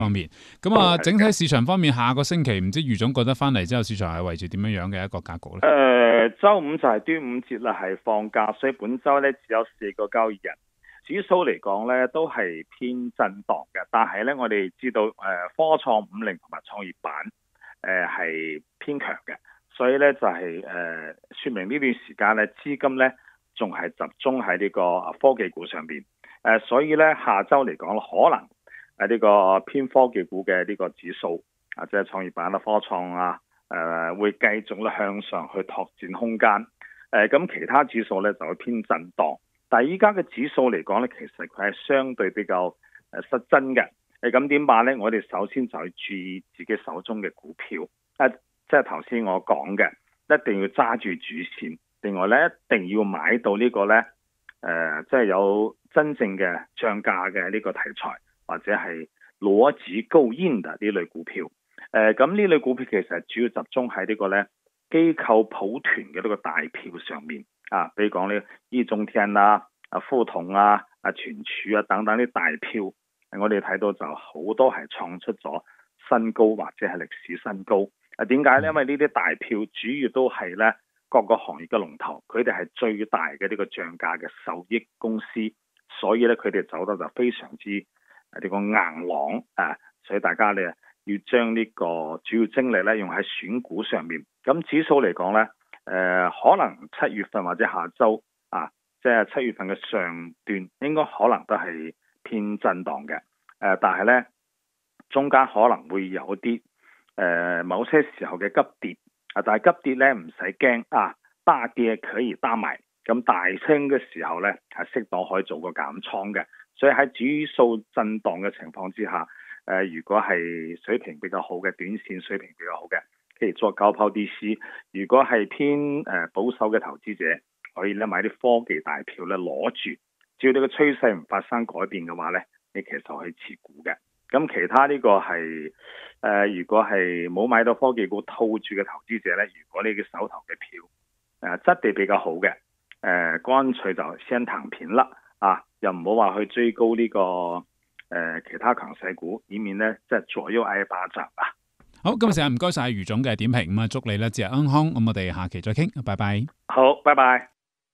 方面，咁啊，整體市場方面，下個星期唔知余總覺得翻嚟之後，市場係維持點樣嘅一個格局咧？ 周五就係端午節啦，係放假，所以本周咧只有4個交易日。指數嚟講咧都係偏震盪嘅，但係咧我哋知道科創50同埋創業板係偏強嘅，所以咧就係說明呢段時間咧資金咧仲係集中喺呢個科技股上邊。所以咧下周嚟講可能呢個偏科技股嘅呢個指數即係創業板啦、科創啊，會繼續咧向上去拓展空間。咁其他指數咧就會偏震盪。但係依家嘅指數嚟講咧，其實佢係相對比較失真嘅。咁點辦咧？我哋首先就要注意自己手中嘅股票。即係頭先我講嘅，一定要揸住主線。另外咧，一定要買到呢個咧，即係有真正嘅漲價嘅呢個題材，或者係邏輯夠硬嘅呢類股票。咁呢類股票其實係主要集中喺呢個咧機構抱團嘅呢個大票上面。比如講呢易中天啦、富統啊、全柱啊等等啲大票，我哋睇到就好多係創出咗新高或者係歷史新高。點解咧？因為呢啲大票主要都係咧各個行業嘅龍頭，佢哋係最大嘅呢個漲價嘅受益公司，所以咧佢哋走得就非常之呢個硬朗所以大家咧要將呢個主要精力咧用喺選股上面。咁指數嚟講咧，可能7月份或者下周即係7月份嘅上段應該可能都係偏震盪嘅。但係咧中間可能會有啲某些時候嘅急跌。但係急跌咧唔使驚大跌可以擔埋。咁大升嘅時候咧係適當可以做個減倉嘅。所以喺指數震盪嘅情況之下，如果係水平比較好嘅，短線水平比較好嘅，譬如做高拋低吸。如果係偏保守嘅投資者，可以咧買啲科技大票咧攞住，只要呢個趨勢唔發生改變嘅話咧，你其實可以持股嘅。咁其他呢個係如果係冇買到科技股套住嘅投資者咧，如果你嘅手頭嘅票質地比較好嘅，乾脆就先躺平啦又唔好話去追高呢個其他強勢股，以免咧即係左右挨巴掌好，今日成日唔該晒余總嘅點評，咁祝你咧節日安康。咁我哋下期再傾，拜拜。 好，拜拜。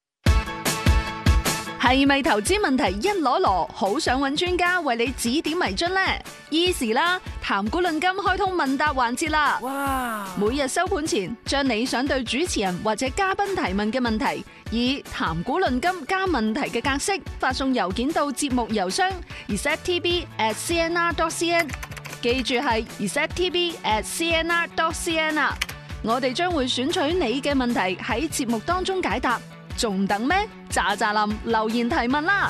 係咪投資問題一籮籮，好想揾專家為你指點迷津呢？Easy 啦，談股論金開通問答環節啦！哇！每日收盤前，將你想對主持人或者嘉賓提問嘅問題，以談股論金加問題嘅格式發送郵件到節目郵箱 receptv@cnr.cn， 記住係 receptv@cnr.cn 啊！我哋將會選取你嘅問題喺節目當中解答。仲等咩？喳喳林留言提問啦！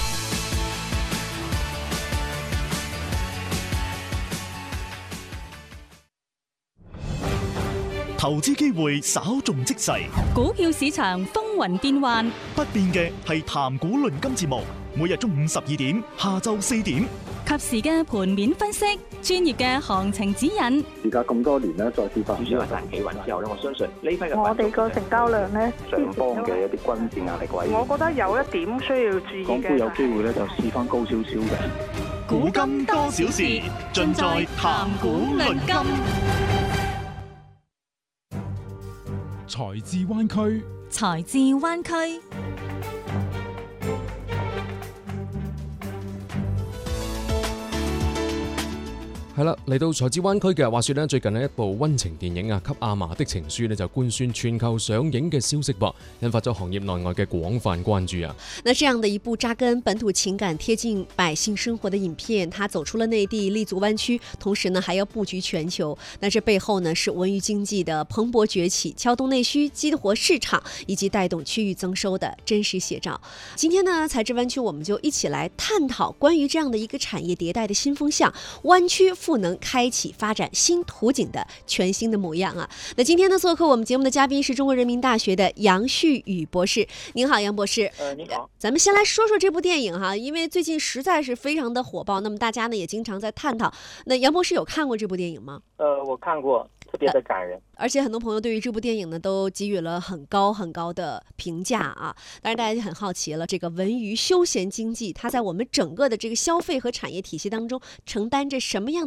投資機會稍縱即逝， 股票市場風雲變幻， 不變嘅係談股論金節目，每日中午12點，下晝4點， 及時嘅盤面分析，專業嘅行情指引。 而家咁多年咧，再跌翻， 主要係大企穩之後咧，我相信呢批嘅我哋個成交量咧， 上方嘅一啲均線壓力位， 我覺得有一點需要注意嘅。 港股有機會咧就試翻高少少嘅。 古今多少事，盡在談股論金。 財智灣區， 財智灣區。 係啦，嚟到財智灣區嘅話說呢，最近呢一部溫情電影《給阿嫲的情書》呢就官宣全球上映嘅消息噃，引發咗行業內外嘅廣泛關注啊。 那這樣的一部扎根本土情感、貼近百姓生活的影片，它走出了內地，立足灣區，同時呢還要布局全球。那這背後呢是文娛經濟的蓬勃崛起，撬動內需、激活市場以及帶動區域增收的真實寫照。今天呢，財智灣區我們就一起來探討關於這樣的一個產業迭代的新風向，灣區賦能開啟發展新圖景的全新的模樣啊！那今天呢，做客我們節目的嘉賓是中國人民大學的楊旭宇博士。您好，楊博士。 您好。 咱們先來說說這部電影哈，因為最近實在是非常的火爆，那麼大家呢也經常在探討。那楊博士有看過這部電影嗎？ 我看過，特別的感人。 而且很多朋友對於這部電影呢都給予了很高很高的評價啊。當然大家就很好奇了，這個文娛休閒經濟它在我們整個的這個消費和產業體系當中承擔着什麼樣